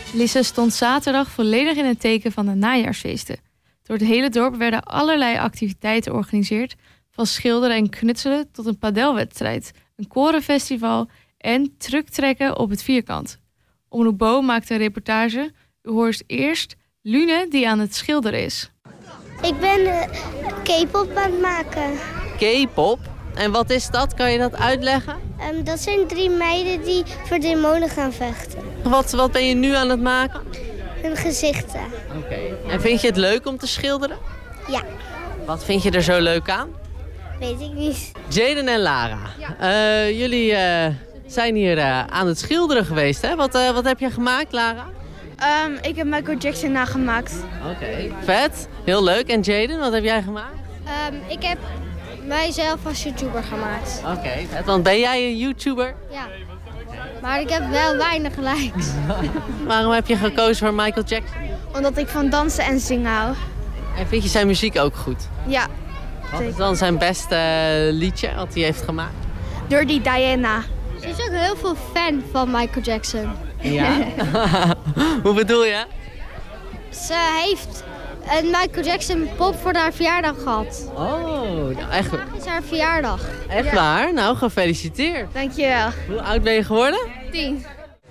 Lisse stond zaterdag volledig in het teken van de najaarsfeesten. Door het hele dorp werden allerlei activiteiten georganiseerd, van schilderen en knutselen tot een padelwedstrijd, een korenfestival en trucktrekken op het vierkant. Omroep Bo maakte een reportage. U hoort eerst Lune die aan het schilderen is. Ik ben K-pop aan het maken. K-pop? En wat is dat? Kan je dat uitleggen? Dat zijn 3 meiden die voor demonen gaan vechten. Wat ben je nu aan het maken? Hun gezichten. Oké. En vind je het leuk om te schilderen? Ja. Wat vind je er zo leuk aan? Weet ik niet. Jaden en Lara, jullie zijn hier aan het schilderen geweest, hè? Wat heb je gemaakt, Lara? Ik heb Michael Jackson nagemaakt. Oké. Vet, heel leuk. En Jaden, wat heb jij gemaakt? Ik heb mijzelf als YouTuber gemaakt. Oké, vet. Want ben jij een YouTuber? Ja. Maar ik heb wel weinig likes. Waarom heb je gekozen voor Michael Jackson? Omdat ik van dansen en zingen hou. En vind je zijn muziek ook goed? Ja, Wat is dan zijn beste liedje wat hij heeft gemaakt? Dirty Diana. Ze is ook heel veel fan van Michael Jackson. Ja? Hoe bedoel je? Ze heeft een Michael Jackson pop voor haar verjaardag gehad. Oh, nou echt, Vandaag is haar verjaardag. echt waar? Nou, gefeliciteerd. Dankjewel. Hoe oud ben je geworden? 10.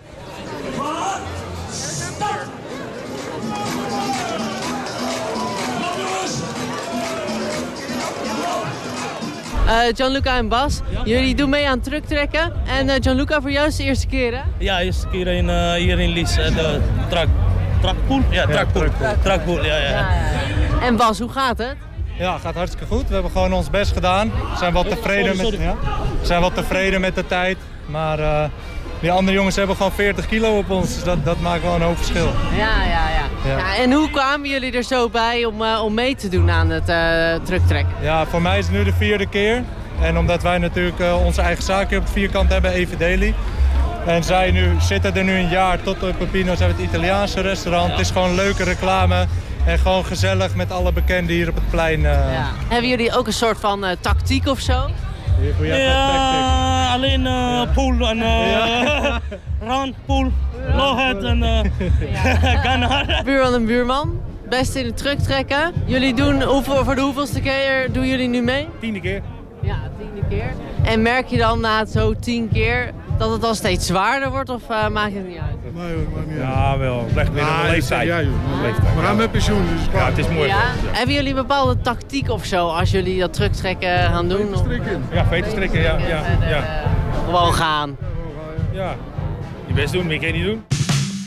Gianluca en Bas, jullie doen mee aan trucktrekken. En Gianluca, voor jou is het de eerste keer, hè? Ja, eerste keer hier in Lies, de trakpool. Ja, trakpool, ja. En Bas, hoe gaat het? Ja, gaat hartstikke goed. We hebben gewoon ons best gedaan. We zijn wel tevreden met de tijd. Maar die andere jongens hebben gewoon 40 kilo op ons. Dus dat maakt wel een hoop verschil. Ja, en hoe kwamen jullie er zo bij om mee te doen aan het trucktrekken? Ja, voor mij is het nu de 4e keer. En omdat wij natuurlijk onze eigen zaakje op het vierkant hebben, Even Daily. En zij zitten er nu een jaar tot op Pepino's hebben het Italiaanse restaurant. Het is gewoon leuke reclame. En gewoon gezellig met alle bekenden hier op het plein. Hebben jullie ook een soort van tactiek of zo? Ja, alleen pool en rand, pool, lowhead en gunner. Buurman en buurman, best in het trucktrekken. Jullie doen, voor de hoeveelste keer doen jullie nu mee? 10e keer. Ja, 10e keer. En merk je dan na zo 10 keer dat het al steeds zwaarder wordt of maakt het niet uit? Nee hoor, maakt niet uit. Ja, wel. Leg weer een leeftijd. We gaan met pensioen, dus Ja, het is mooi. Ja? Hebben jullie een bepaalde tactiek of zo als jullie dat trucktrekken gaan doen? Ja, veten strikken, ja. Gewoon gaan. Ja, je best doen, meer kan je niet doen.